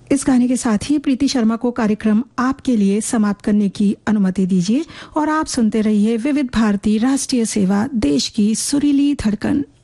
इस गाने के साथ ही प्रीति शर्मा को कार्यक्रम आपके लिए समाप्त करने की अनुमति दीजिए और आप सुनते रहिए विविध भारती राष्ट्रीय सेवा, देश की सुरीली धड़कन।